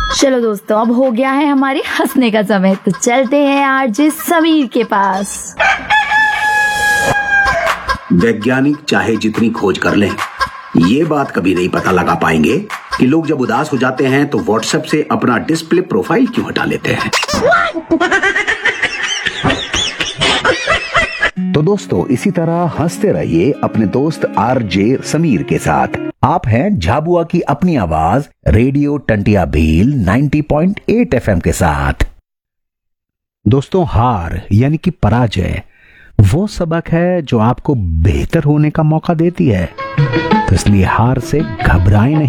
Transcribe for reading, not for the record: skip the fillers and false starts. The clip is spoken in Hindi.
चलो दोस्तों, अब हो गया है हमारे हंसने का समय, तो चलते हैं आरजे समीर के पास। वैज्ञानिक चाहे जितनी खोज कर लें, ये बात कभी नहीं पता लगा पाएंगे कि लोग जब उदास हो जाते हैं तो व्हाट्सएप से अपना डिस्प्ले प्रोफाइल क्यों हटा लेते हैं। तो दोस्तों, इसी तरह हंसते रहिए अपने दोस्त आरजे समीर के साथ। आप हैं झाबुआ की अपनी आवाज रेडियो टंटिया भील 90.8 एफएम के साथ। दोस्तों, हार यानी कि पराजय वो सबक है जो आपको बेहतर होने का मौका देती है, तो इसलिए हार से घबराएं नहीं।